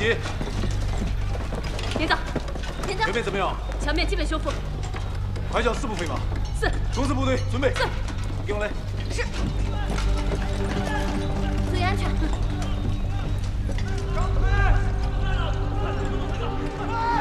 击。 连长，连长， 前面怎么样？ 墙面基本修复。 排剿四部飞马。 是。 冲刺部队准备。 是。 给我来。 是。注意安全。